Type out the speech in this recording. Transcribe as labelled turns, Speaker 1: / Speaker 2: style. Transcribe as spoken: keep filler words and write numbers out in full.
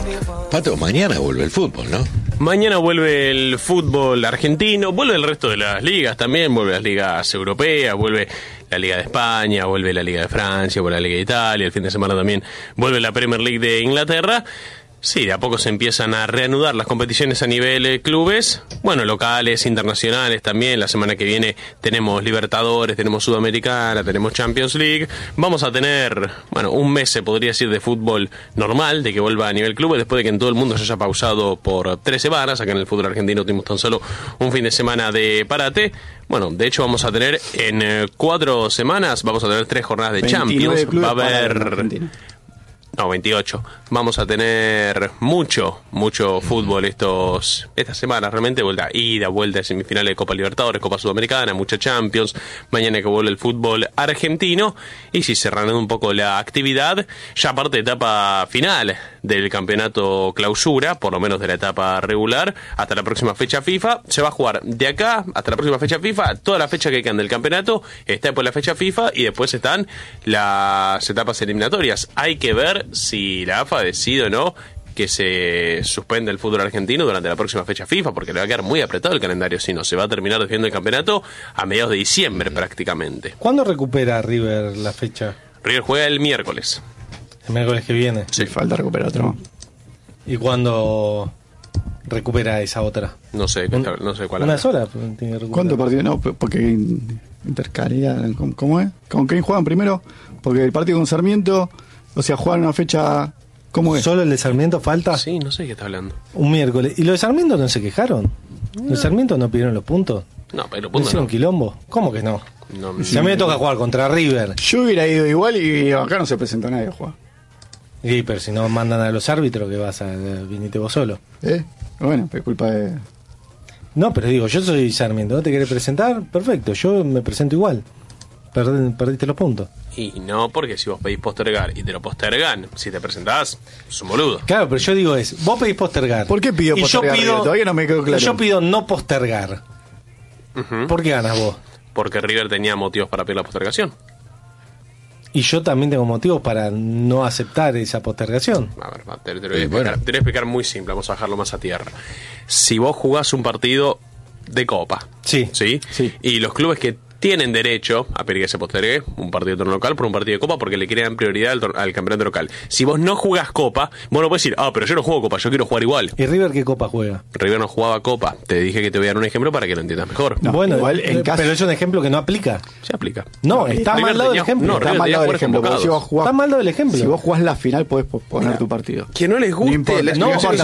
Speaker 1: Pato, mañana vuelve el fútbol, ¿no?
Speaker 2: Mañana vuelve el fútbol argentino, vuelve el resto de las ligas también, vuelve las ligas europeas, vuelve la Liga de España, vuelve la Liga de Francia, vuelve la Liga de Italia, el fin de semana también vuelve la Premier League de Inglaterra. Sí, de a poco se empiezan a reanudar las competiciones a nivel eh, clubes, bueno, locales, internacionales también. La semana que viene tenemos Libertadores, tenemos Sudamericana, tenemos Champions League. Vamos a tener, bueno, un mes se podría decir de fútbol normal, de que vuelva a nivel clubes, después de que en todo el mundo se haya pausado por tres semanas. Acá en el fútbol argentino tuvimos tan solo un fin de semana de parate. Bueno, de hecho vamos a tener en eh, cuatro semanas, vamos a tener tres jornadas de Champions. Va a haber... No, veintiocho. Vamos a tener mucho, mucho fútbol estos estas semanas. Realmente vuelta ida, vuelta de semifinales de Copa Libertadores, Copa Sudamericana, mucha Champions. Mañana que vuelve el fútbol argentino. Y si se reanuda un poco la actividad, ya parte de etapa final del campeonato clausura, por lo menos de la etapa regular, hasta la próxima fecha FIFA. Se va a jugar de acá hasta la próxima fecha FIFA. Toda la fecha que quedan del campeonato está después de la fecha FIFA y después están las etapas eliminatorias. Hay que ver si la A F A decide o no que se suspende el fútbol argentino durante la próxima fecha FIFA, porque le va a quedar muy apretado el calendario, si no, se va a terminar definiendo el campeonato a mediados de diciembre prácticamente.
Speaker 3: ¿Cuándo recupera River la fecha?
Speaker 2: River juega el miércoles.
Speaker 3: El miércoles que viene.
Speaker 4: Sí, falta recuperar otro.
Speaker 3: ¿Y cuándo recupera esa otra?
Speaker 2: No sé,
Speaker 3: Un,
Speaker 2: no sé cuál.
Speaker 3: Una
Speaker 2: es.
Speaker 3: sola. Tiene que recuperar.
Speaker 4: ¿Cuántos partidos? No, porque intercalidad, ¿cómo es? ¿Con quién juegan primero? Porque el partido con Sarmiento, o sea, juegan una fecha, ¿cómo es?
Speaker 3: ¿Solo el de Sarmiento falta?
Speaker 2: Sí, no sé de qué está hablando.
Speaker 3: Un miércoles. ¿Y los de Sarmiento no se quejaron? No. ¿Los de Sarmiento no pidieron los puntos?
Speaker 2: No, pero
Speaker 3: ¿No
Speaker 2: puntos
Speaker 3: hicieron
Speaker 2: no.
Speaker 3: quilombo? ¿Cómo que no?
Speaker 2: No,
Speaker 3: Si a mí me toca jugar contra River.
Speaker 4: Yo hubiera ido igual y acá no se presentó nadie a jugar.
Speaker 3: Sí, pero si no mandan a los árbitros, que vas a viniste vos solo.
Speaker 4: ¿Eh? Bueno, es culpa de...
Speaker 3: No, pero digo, yo soy Sarmiento, ¿no te querés presentar? Perfecto, yo me presento igual. Perd- perdiste los puntos.
Speaker 2: Y no, porque si vos pedís postergar y te lo postergan, si te presentás, sos un boludo.
Speaker 3: Claro, pero yo digo es, vos pedís postergar.
Speaker 4: ¿Por qué pidió
Speaker 3: y
Speaker 4: postergar?
Speaker 3: Yo pido,
Speaker 4: Todavía no me quedó claro.
Speaker 3: Yo pido no postergar.
Speaker 2: Uh-huh.
Speaker 3: ¿Por qué ganas vos?
Speaker 2: Porque River tenía motivos para pedir la postergación.
Speaker 3: Y yo también tengo motivos para no aceptar esa postergación.
Speaker 2: A ver, te, te, lo voy a explicar, te lo voy a explicar muy simple, vamos a bajarlo más a tierra. Si vos jugás un partido de Copa,
Speaker 3: sí,
Speaker 2: ¿sí?
Speaker 4: sí.
Speaker 2: Y los clubes que tienen derecho a pedir que se postergue un partido de torneo local por un partido de Copa porque le quieren prioridad al, tor- al campeonato local. Si vos no jugás Copa, vos no podés decir, ah, pero yo no juego Copa, yo quiero jugar igual.
Speaker 3: ¿Y River qué Copa juega?
Speaker 2: River no jugaba Copa. Te dije que te voy a dar un ejemplo para que lo entiendas mejor.
Speaker 4: No,
Speaker 3: bueno,
Speaker 4: igual en
Speaker 3: eh,
Speaker 4: caso-
Speaker 3: pero es un ejemplo que no aplica.
Speaker 2: Se aplica.
Speaker 3: No, está
Speaker 2: River
Speaker 3: mal dado el
Speaker 2: tenía-
Speaker 3: ejemplo.
Speaker 2: no,
Speaker 4: Está
Speaker 2: River
Speaker 4: mal
Speaker 2: tenía
Speaker 4: dado el
Speaker 2: jugadores
Speaker 4: ejemplo, porque si vos
Speaker 2: convocados.
Speaker 4: jugás,
Speaker 3: Está mal dado el ejemplo.
Speaker 4: si vos jugás la final podés posponer tu partido.
Speaker 2: Que no les guste.
Speaker 4: No importa,
Speaker 2: la
Speaker 4: no
Speaker 2: explicación